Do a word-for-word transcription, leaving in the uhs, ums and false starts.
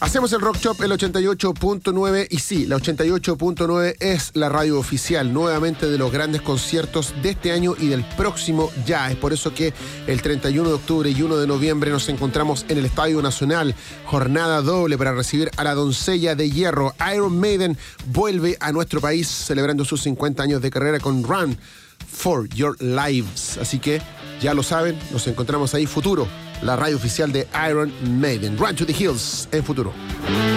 Hacemos el Rock Shop, el ochenta y ocho punto nueve, y sí, la ochenta y ocho punto nueve es la radio oficial nuevamente de los grandes conciertos de este año y del próximo ya. Es por eso que el treinta y uno de octubre y uno de noviembre nos encontramos en el Estadio Nacional, jornada doble para recibir a la doncella de hierro. Iron Maiden vuelve a nuestro país celebrando sus cincuenta años de carrera con Run for Your Lives. Así que ya lo saben, nos encontramos ahí. Futuro, la radio oficial de Iron Maiden. Run to the Hills en Futuro.